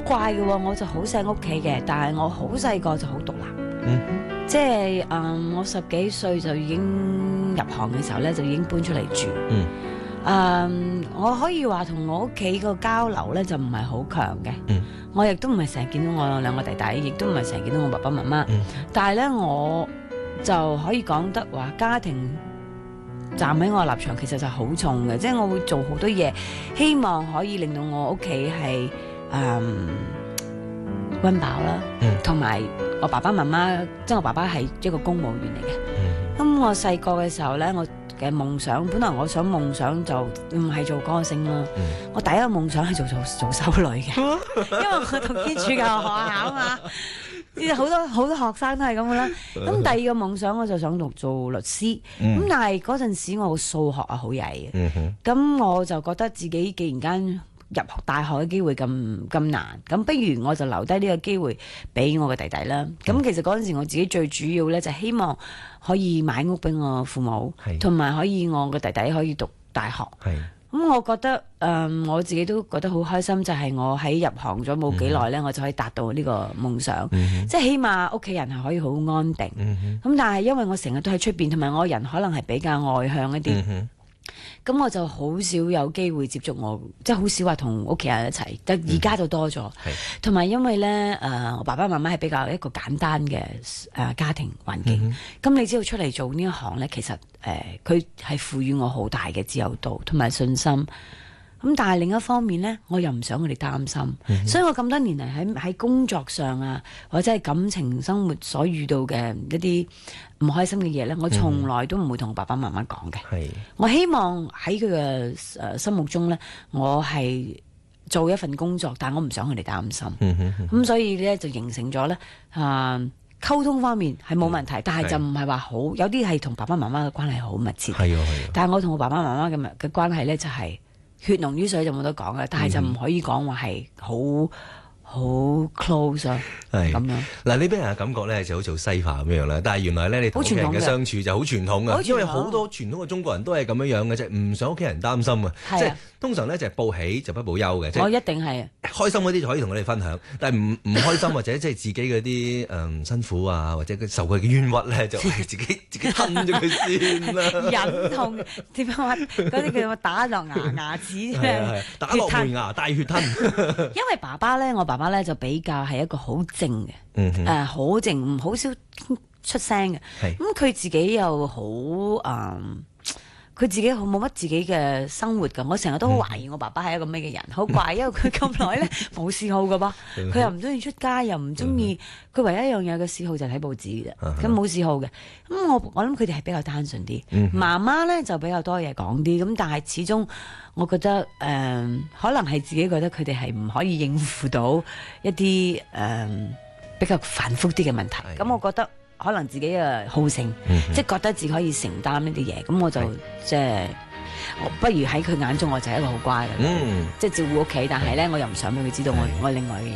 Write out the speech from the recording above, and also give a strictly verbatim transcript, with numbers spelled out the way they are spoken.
怪嘅喎，我就好錫屋企嘅，但係我好細個就好獨立。 嗯即係誒、嗯，我十幾歲就已經入行嘅時候咧，就已經搬出嚟住。 嗯。 誒、嗯，我可以話同我屋企個交流咧就唔係好強嘅。 嗯。 我亦都唔係成日見到我兩個弟弟，亦都唔係成日見到我爸爸媽媽。 嗯。 但係咧，我就可以講得話家庭站喺我立場，其實就好重嘅，即係我會做好多嘢，希望可以令到我屋企係誒溫飽啦，同埋、嗯、我爸爸媽媽，即係我爸爸係一個公務員嚟嘅。咁、嗯、我細個嘅時候咧，我嘅夢想，本來我想夢想就唔係做歌星啦。嗯、我第一個夢想係做做做修女嘅，因為我讀天主教學校啊嘛。好多好多學生都係咁嘅啦。咁第二個夢想我就想讀做律師。咁、嗯、但係嗰陣時我數學啊好曳嘅。咁、嗯、我就覺得自己既然間入大學嘅機會咁咁難，咁不如我就留低呢個機會俾我嘅弟弟啦。咁、嗯、其實嗰陣時我自己最主要咧就希望可以買屋俾我父母，同埋可以我嘅弟弟可以讀大學。咁、嗯、我覺得誒、呃，我自己都覺得好開心，就係、是、我喺入行咗冇幾耐咧，嗯、哼我就可以達到呢個夢想，嗯、哼即係起碼屋企人係可以好安定。咁、嗯、哼但係因為我成日都喺出邊，同埋我人可能係比較外向一啲，咁、嗯、哼我就好少有機會接觸我，即係好少話同屋企人一齊。但而家就多咗，同埋、嗯、因為咧誒、呃，我爸爸媽媽係比較一個簡單嘅誒、呃、家庭環境。咁、嗯、哼你知道出嚟做呢一行咧，其實。誒，佢係賦予我好大嘅自由度同埋信心，咁但係另一方面呢，我又唔想佢哋擔心，嗯、哼所以我咁多年嚟喺喺工作上啊，或者係感情生活所遇到嘅一啲唔開心嘅嘢呢，我從來都唔會同我爸爸媽媽講嘅。係、嗯哼，我希望喺佢嘅誒心目中呢，我係做一份工作，但係我唔想佢哋擔心。咁、嗯哼嗯哼，所以呢，就形成咗呢。啊、呃。溝通方面係冇問題，嗯、但係就唔係話好，有啲係同爸爸媽媽嘅關係好密切。係啊係啊。但係我同我爸爸媽媽嘅嘅關係咧，就係血濃於水就冇得講嘅，但係就唔可以講話係好好 close 啊。係咁樣。嗱，你俾人嘅感覺咧就好似西化咁樣啦，但係原來咧你同屋企人嘅相處就好傳統嘅，因為好多傳統嘅中國人都係咁樣樣嘅啫，唔想屋企人擔心啊。即係通常咧就係報喜就不報憂嘅。我一定係。開心嗰啲就可以同我哋分享，但係唔唔開心或者即係自己嗰啲誒辛苦啊，或者佢受佢嘅冤屈咧，就係自己自己吞咗佢先啦。忍痛點樣話？嗰啲叫做打落牙牙齒啫，打落門牙大血吞。因為爸爸咧，我爸爸咧就比較係一個好靜嘅，誒好靜，唔好少出聲嘅。咁佢自己又好誒。佢自己好冇乜自己嘅生活㗎，我成日都好懷疑我爸爸係一個咩嘅人，好怪，因為佢咁耐咧冇嗜好㗎噃，佢又唔中意出街，又唔中意，佢唯一一樣嘢嘅嗜好就係睇報紙嘅啫，咁冇嗜好嘅。咁我我諗佢哋係比較單純啲，媽媽咧就比較多嘢講啲，咁但係始終我覺得誒、呃，可能係自己覺得佢哋係唔可以應付到一啲誒、呃、比較繁複啲嘅問題，咁我覺得。可能自己嘅好勝，嗯、哼即係覺得自己可以承擔呢啲嘢，咁我就是即係，我不如喺佢眼中我就係一個好乖嘅，嗯、即係照顧屋企，但係咧我又唔想俾佢知道我我另外嘅嘢。